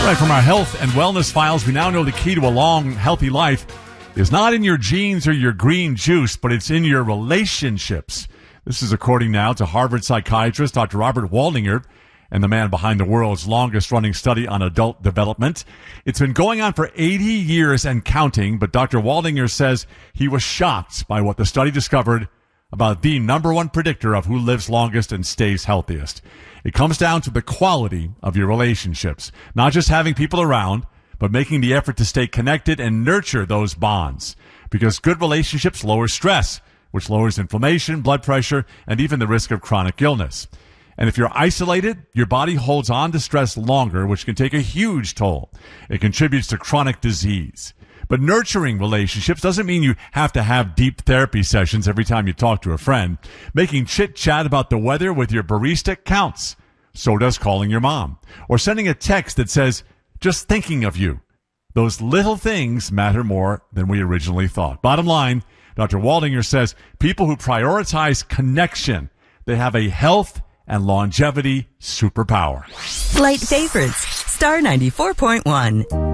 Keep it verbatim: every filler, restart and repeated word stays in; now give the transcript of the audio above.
Right, from our health and wellness files, we now know the key to a long, healthy life is not in your genes or your green juice, but it's in your relationships. This is according now to Harvard psychiatrist Doctor Robert Waldinger and the man behind the world's longest-running study on adult development. It's been going on for eighty years and counting, but Doctor Waldinger says he was shocked by what the study discovered about the number one predictor of who lives longest and stays healthiest. It comes down to the quality of your relationships, not just having people around, but making the effort to stay connected and nurture those bonds. Because good relationships lower stress, which lowers inflammation, blood pressure, and even the risk of chronic illness. And if you're isolated, your body holds on to stress longer, which can take a huge toll. It contributes to chronic disease. But nurturing relationships doesn't mean you have to have deep therapy sessions every time you talk to a friend. Making chit-chat about the weather with your barista counts. So does calling your mom. Or sending a text that says, just thinking of you. Those little things matter more than we originally thought. Bottom line, Doctor Waldinger says people who prioritize connection, they have a health and longevity superpower. Light favorites, Star ninety-four point one.